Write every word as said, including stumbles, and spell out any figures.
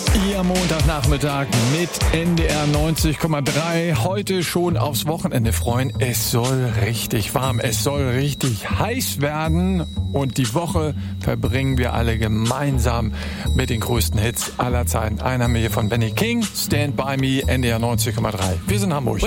Ihr Montagnachmittag mit N D R neunzig Komma drei. Heute schon aufs Wochenende freuen. Es soll richtig warm, es soll richtig heiß werden. Und die Woche verbringen wir alle gemeinsam mit den größten Hits aller Zeiten. Einer mir von Benny King, Stand By Me, N D R neunzig Komma drei. Wir sind Hamburg.